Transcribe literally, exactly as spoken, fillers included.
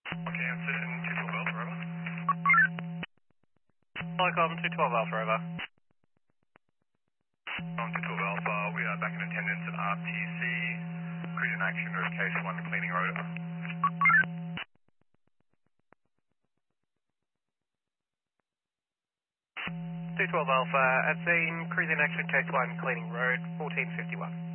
Okay, I'm sitting two twelve Alpha, over. Welcome to twelve Alpha Rover. On two twelve Alpha, we are back in attendance at R T C, cruise in action, or case one, cleaning road. two twelve Alpha, at scene, cruising action, case one, cleaning road, fourteen fifty-one.